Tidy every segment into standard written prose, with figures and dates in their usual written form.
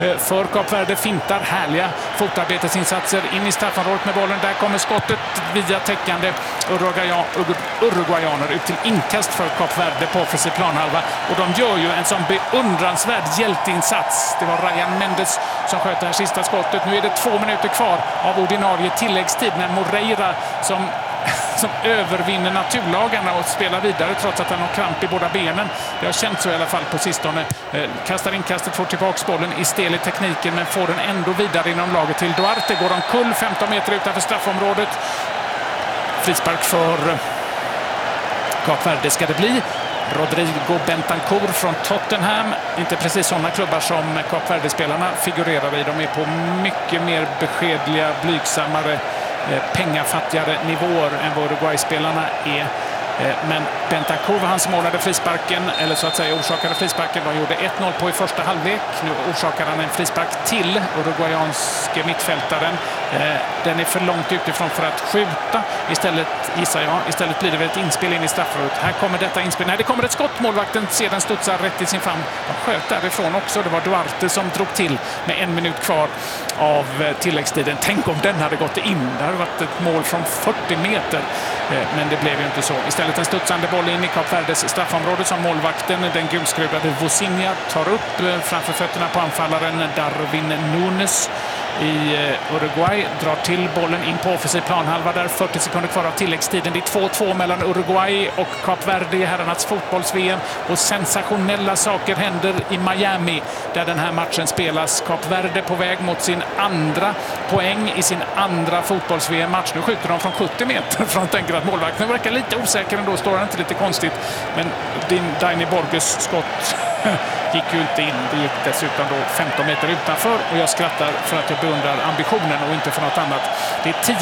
för Kap Verde. Fintar, härliga fotarbetesinsatser in i straffområdet med bollen. Där kommer skottet via täckande uruguayaner ut till inkast för Kap Verde på offensiv planhalva. Och de gör ju en sån beundransvärd hjälteinsats. Det var Ryan Mendes som sköt det här sista skottet. Nu är det 2 minuter kvar av ordinarie tilläggstid när Moreira som övervinner naturlagarna och spelar vidare trots att han har kramp i båda benen. Det har känts så i alla fall på sistone. Kastar inkastet, får tillbaka bollen i stel i tekniken men får den ändå vidare inom laget till Duarte. Går omkull 15 meter utanför straffområdet. Frispark för Kap Verde ska det bli. Rodrigo Bentancur från Tottenham. Inte precis sådana klubbar som Kap Verde-spelarna figurerar i. De är på mycket mer beskedliga, blygsammare, pengafattigare nivåer än vad Uruguay-spelarna är. Men Bentancur var han som målade frisparken, eller så att säga orsakade frisparken. De gjorde 1-0 på i första halvlek. Nu orsakar han en frispark till uruguayanske mittfältaren. Den är för långt utifrån för att skjuta. Istället, gissar jag, istället blir det väl ett inspel in i straffområdet. Här kommer detta inspel. Nej, det kommer ett skott. Målvakten ser den studsar rätt i sin famn. De sköt därifrån också. Det var Duarte som drog till med 1 minut kvar av tilläggstiden. Tänk om den hade gått in. Det hade varit ett mål från 40 meter. Men det blev ju inte så. Istället en studsande boll in i Kap Verdes straffområde som målvakten, den gulskruvade Vozinha, tar upp framför fötterna på anfallaren Darwin Nunes i Uruguay. Drar till bollen in på offensiv planhalva där. 40 sekunder kvar av tilläggstiden. Det är 2-2 mellan Uruguay och Kap Verde i herrarnas fotbolls-VM. Och sensationella saker händer i Miami där den här matchen spelas. Kap Verde på väg mot sin andra poäng i sin andra fotbolls-VM-match. Nu skjuter de från 70 meter från tänker att målvakten verkar lite osäker ändå. Står han inte lite konstigt. Men Dani Borges skott gick ju inte in. Det gick dessutom då 15 meter utanför och jag skrattar för att jag beundrar ambitionen och inte för något annat. Det är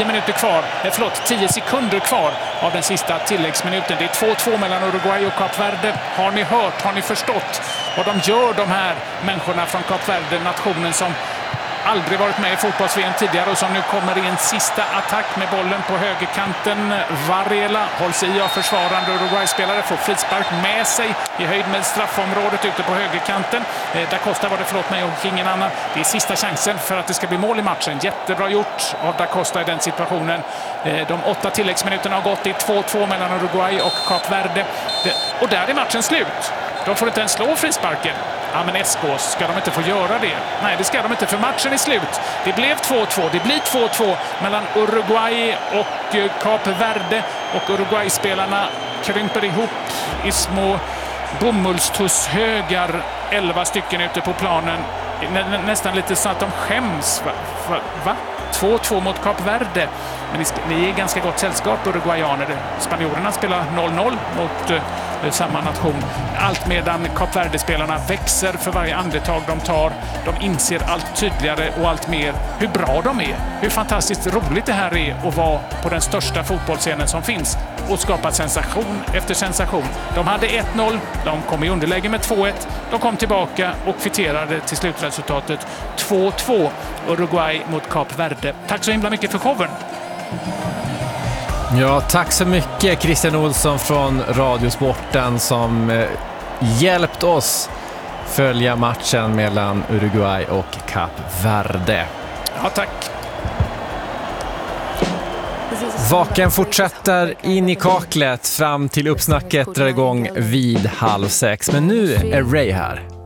10 sekunder kvar av den sista tilläggsminuten. Det är 2-2 mellan Uruguay och Kap Verde. Har ni hört, har ni förstått vad de gör, de här människorna från Kap Verde, nationen som aldrig varit med i fotbolls-VM tidigare och som nu kommer i en sista attack med bollen på högerkanten. Varela hålls i av försvarande Uruguay-spelare, får frispark med sig i höjd med straffområdet ute på högerkanten. Da Costa var det, förlåt mig, och ingen annan. Det är sista chansen för att det ska bli mål i matchen. Jättebra gjort av Da Costa i den situationen. De 8 tilläggsminuterna har gått i 2-2 mellan Uruguay och Kap Verde. Och där är matchen slut. De får inte ens slå frisparken. Ja, men Eskås, ska de inte få göra det? Nej, det ska de inte, för matchen är slut. Det blev 2-2. Det blir 2-2 mellan Uruguay och Kap Verde. Och Uruguay-spelarna krymper ihop i små bomullstushögar. 11 stycken ute på planen. Nästan lite så att de skäms. Va? 2-2 mot Kap Verde. Men ni är ganska gott sällskap, uruguayaner. Spanjorerna spelar 0-0 mot samma nation. Allt medan Kap Verde-spelarna växer för varje andetag de tar. De inser allt tydligare och allt mer hur bra de är. Hur fantastiskt roligt det här är att vara på den största fotbollsscenen som finns och skapa sensation efter sensation. De hade 1-0, de kom i underläge med 2-1. De kom tillbaka och kvitterade till slutresultatet 2-2. Uruguay mot Kap Verde. Tack så himla mycket för showen. Ja, tack så mycket Christian Olsson från Radiosporten som hjälpt oss följa matchen mellan Uruguay och Kap Verde. Ja, tack. Vaken fortsätter in i kaklet fram till uppsnacket drar igång vid 5:30. Men nu är Ray här.